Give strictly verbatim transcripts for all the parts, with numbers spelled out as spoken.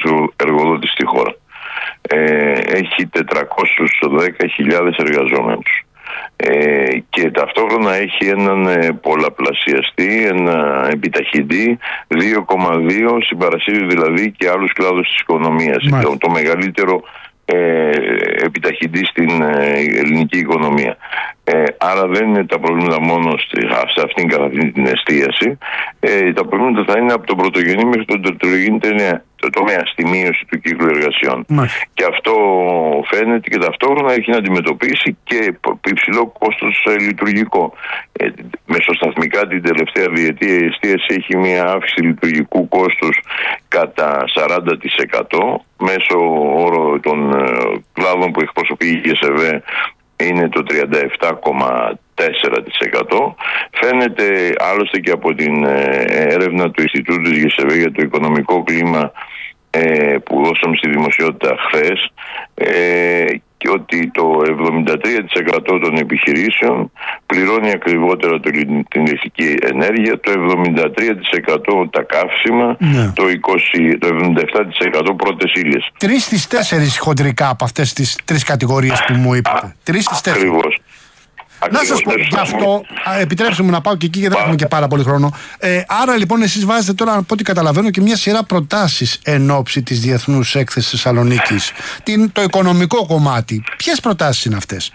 του εργοδότη στη χώρα. Ε, έχει τετρακόσιες δέκα χιλιάδες εργαζόμενους. Ε, και ταυτόχρονα έχει έναν ε, πολλαπλασιαστή, ένα επιταχυντή δύο κόμμα δύο, συμπαρασύρει δηλαδή και άλλους κλάδους της οικονομίας. Το, το μεγαλύτερο ε, επιταχυντή στην ε, ελληνική οικονομία. Ε, άρα δεν είναι τα προβλήματα μόνο στη, σε αυτήν καθ' αυτήν την εστίαση. Ε, τα προβλήματα θα είναι από τον πρωτογενή μέχρι τον τερτιλογενή το τομέα, στη μείωση του κύκλου εργασιών. Μάλιστα. Και αυτό φαίνεται και ταυτόχρονα έχει να αντιμετωπίσει και υψηλό κόστος ε, λειτουργικό. Ε, μεσοσταθμικά την τελευταία διετία η εστίαση έχει μια αύξηση λειτουργικού κόστους κατά σαράντα τοις εκατό. Μέσω όρο των ε, κλάδων που εκπροσωπεί η ΓΕΣΕΒΕ είναι το τριάντα επτά κόμμα τέσσερα τοις εκατό. Φαίνεται άλλωστε και από την ε, έρευνα του Ινστιτούτου της ΓΕΣΕΒΕ για το οικονομικό κλίμα ε, που δώσαμε στη δημοσιότητα χθες, ε, και ότι το εβδομήντα τρία τοις εκατό των επιχειρήσεων πληρώνει ακριβότερα την ηλεκτρική ενέργεια, το εβδομήντα τρία τοις εκατό τα καύσιμα, ναι. το, είκοσι, το εβδομήντα επτά τοις εκατό πρώτες ύλες. Τρεις στις τέσσερις χοντρικά από αυτές τις τρεις κατηγορίες που μου είπατε. Τρεις στις τέσσερις. Ακριβώς. Να σας πω γι' αυτό, επιτρέψτε μου να πάω και εκεί γιατί δεν έχουμε και πάρα πολύ χρόνο. Ε, άρα λοιπόν εσείς βάζετε τώρα, από ό,τι καταλαβαίνω, και μια σειρά προτάσεις εν ώψη της Διεθνούς Έκθεσης Θεσσαλονίκης. Την, το οικονομικό κομμάτι. Ποιες προτάσεις είναι αυτές?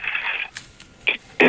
Ε,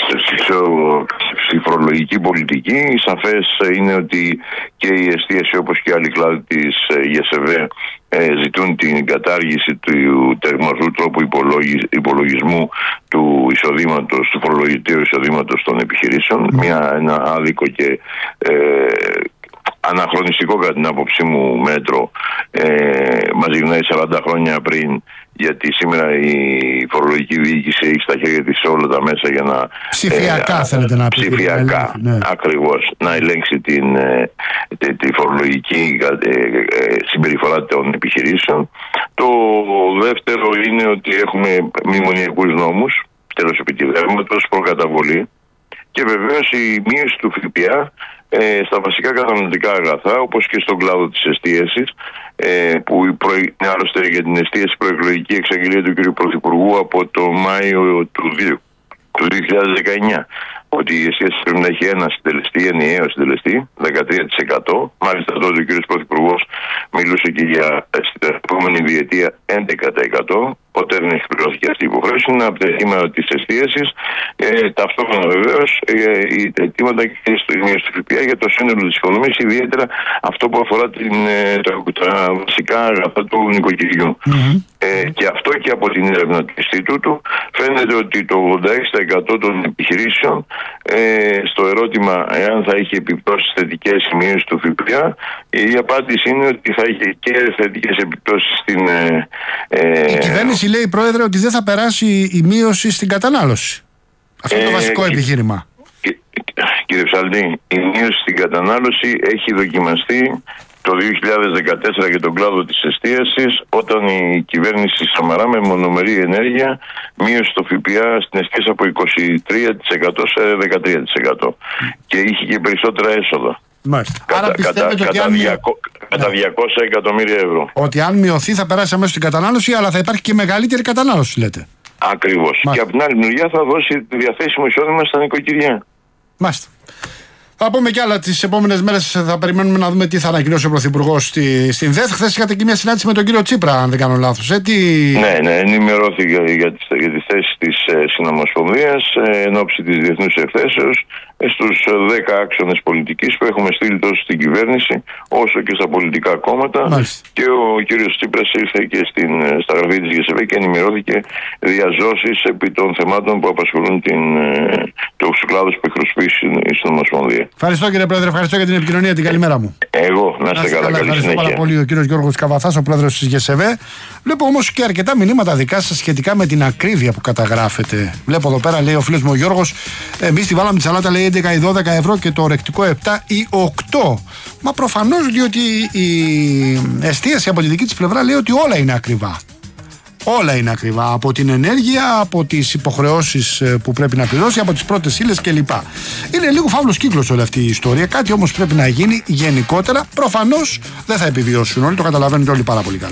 στη φορολογική πολιτική σαφές είναι ότι και η εστίαση όπως και άλλοι κλάδοι της ΓΕΣΕΒΕ ζητούν την κατάργηση του τερμαζού τρόπου υπολογισμού του εισοδήματος, του φορολογητήριου εισοδήματος των επιχειρήσεων. Mm. Μια, ένα άδικο και ε, αναχρονιστικό κατά την άποψή μου μέτρο ε, μας γυρνάει σαράντα χρόνια πριν, γιατί σήμερα η φορολογική διοίκηση έχει στα χέρια της όλα τα μέσα για να ψηφιακά ε, θέλετε να πείτε, ψηφιακά ναι. ακριβώς να ελέγξει την, ε, τη, τη φορολογική ε, ε, συμπεριφορά των επιχειρήσεων. Το δεύτερο είναι ότι έχουμε μνημονιακούς νόμους, τέλος επιτυχήματος, προκαταβολή, και βεβαίως η μείωση του ΦΠΑ ε, στα βασικά καταναλωτικά αγαθά, όπως και στον κλάδο της εστίασης, ε, που είναι άλλωστε για την εστίαση προεκλογική εξαγγελία του κ. Πρωθυπουργού από το Μάιο του δύο χιλιάδες δεκαεννιά. Ότι η εστίαση πρέπει να έχει ένα συντελεστή, ενιαίο συντελεστή, δεκατρία τοις εκατό. Μάλιστα τότε ο κ. Πρωθυπουργός μιλούσε και για στην επόμενη διετία έντεκα τοις εκατό. Ποτέ δεν έχει πληρωθεί αυτή η υποχρέωση. Είναι από τα αιτήματα της εστίασης. Ε, ταυτόχρονα βεβαίως ε, τα αιτήματα και στο μείωση του ΦΠΑ για το σύνολο της οικονομίας, ιδιαίτερα αυτό που αφορά την, τα, τα βασικά αγαθά του νοικοκυριού. Mm-hmm. Ε, και αυτό και από την έρευνα του Ινστιτούτου φαίνεται ότι το ογδόντα έξι τοις εκατό των επιχειρήσεων ε, στο ερώτημα εάν θα είχε επιπτώσεις θετικές η μείωση του ΦΠΑ, η απάντηση είναι ότι θα είχε και θετικές επιπτώσεις στην ε, ε, η κυβέρνηση λέει, Πρόεδρε, ότι δεν θα περάσει η μείωση στην κατανάλωση. Αυτό είναι το βασικό ε, επιχείρημα. Κύριε Ψαλτή, η μείωση στην κατανάλωση έχει δοκιμαστεί το δύο χιλιάδες δεκατέσσερα για τον κλάδο της εστίασης, όταν η κυβέρνηση Σαμαρά με μονομερή ενέργεια μείωσε το ΦΠΑ στην εστίαση από είκοσι τρία τοις εκατό σε δεκατρία τοις εκατό και είχε και περισσότερα έσοδα. Μάλιστα. Κατά, Άρα κατά, ότι κατά, αν... διακόσια, κατά διακόσια εκατομμύρια ευρώ. Ότι αν μειωθεί θα περάσει αμέσως στην κατανάλωση, αλλά θα υπάρχει και μεγαλύτερη κατανάλωση, λέτε. Ακριβώς. Μάλιστα. Και από την άλλη μεριά θα δώσει διαθέσιμο εισόδημα στα νοικοκυριά. Μάλιστα. Θα πούμε κι άλλα τις επόμενες μέρες. Θα περιμένουμε να δούμε τι θα ανακοινώσει ο Πρωθυπουργός στη, στην ΔΕΘ. Χθες είχατε και μια συνάντηση με τον κύριο Τσίπρα, αν δεν κάνω λάθος. Ε, τι... Ναι, ναι, ενημερώθηκε για, για, για τη θέση της ε, Συνομοσπονδίας ε, εν ώψη της Διεθνούς Εκθέσεως ε, στους δέκα άξονες πολιτικής που έχουμε στείλει τόσο στην κυβέρνηση όσο και στα πολιτικά κόμματα. Μάλιστα. Και ο κύριος Τσίπρας ήρθε και στην, στα γραφεία της ΓΕΣΕΒΕ και ενημερώθηκε διαζώσεις επί των θεμάτων που απασχολούν την, ε, τους κλάδους που εκπροσωπεί η Συνομοσπονδία. Ευχαριστώ κύριε Πρόεδρε, ευχαριστώ για την επικοινωνία. Την καλημέρα μου. Εγώ, να είστε καλά. Ευχαριστώ συνέχεια. πάρα πολύ ο κύριος Γιώργος Καβαθάς, ο πρόεδρος της ΓΕΣΕΒΕ. Βλέπω όμως και αρκετά μηνύματα δικά σας σχετικά με την ακρίβεια που καταγράφεται. Βλέπω εδώ πέρα, λέει ο φίλος μου ο Γιώργος, εμείς τη βάλαμε τη σαλάτα, λέει έντεκα ή δώδεκα ευρώ και το ορεκτικό επτά ή οκτώ. Μα προφανώς, διότι η εστίαση από τη δική της πλευρά λέει ότι όλα είναι ακριβά. Όλα είναι ακριβά. Από την ενέργεια, από τις υποχρεώσεις που πρέπει να πληρώσει, από τις πρώτες ύλες κλπ. Είναι λίγο φαύλος κύκλος όλη αυτή η ιστορία. Κάτι όμως πρέπει να γίνει γενικότερα. Προφανώς δεν θα επιβιώσουν όλοι, το καταλαβαίνετε όλοι πάρα πολύ καλά.